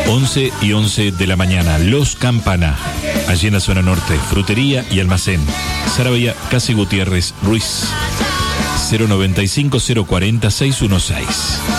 11 y 11 de la mañana. Los Campana, allí en la zona norte. Frutería y almacén. Saravia, Casi Gutiérrez, Ruiz. 095 040 616.